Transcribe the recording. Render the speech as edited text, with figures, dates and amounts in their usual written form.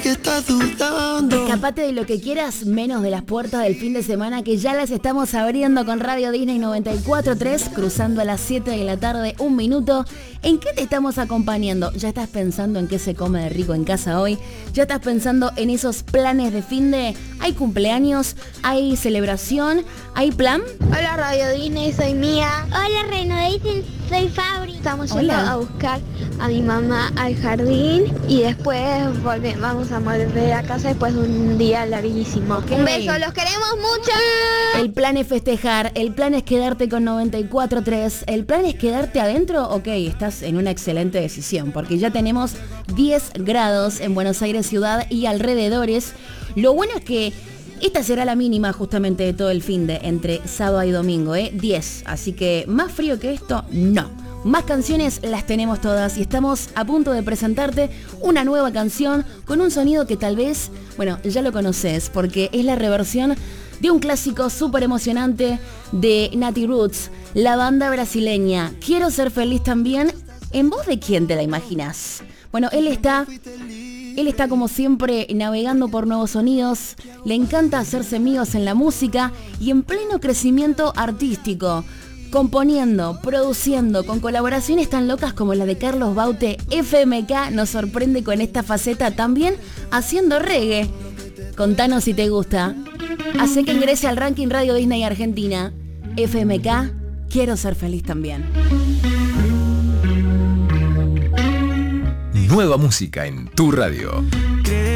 que estás dudando. Escapate de lo que quieras, menos de las puertas del fin de semana que ya las estamos abriendo con Radio Disney 94.3, cruzando a las 7 de la tarde, 1 minuto. ¿En qué te estamos acompañando? ¿Ya estás pensando en qué se come de rico en casa hoy? ¿Ya estás pensando en esos planes de fin de? ¿Hay cumpleaños? ¿Hay celebración? ¿Hay plan? Hola Radio Disney, soy Mía. Hola Reino Disney, soy Fabri. Estamos yendo a buscar a mi mamá al jardín y después vamos a volver a casa después de un día larguísimo. Okay. Un beso, los queremos mucho. El plan es festejar, el plan es quedarte con 94.3, el plan es quedarte adentro. Ok, estás en una excelente decisión porque ya tenemos 10 grados en Buenos Aires ciudad y alrededores. Lo bueno es que esta será la mínima justamente de todo el finde entre sábado y domingo, 10. Así que más frío que esto, no. Más canciones las tenemos todas y estamos a punto de presentarte una nueva canción con un sonido que tal vez, bueno, ya lo conoces porque es la reversión de un clásico súper emocionante de Nati Roots, la banda brasileña. Quiero ser feliz también. ¿En voz de quién te la imaginas? Bueno, él está como siempre navegando por nuevos sonidos, le encanta hacerse amigos en la música y en pleno crecimiento artístico, componiendo, produciendo, con colaboraciones tan locas como la de Carlos Baute. FMK nos sorprende con esta faceta, también haciendo reggae. Contanos si te gusta. Hace que ingrese al ranking Radio Disney Argentina. FMK, quiero ser feliz también. Nueva música en tu radio.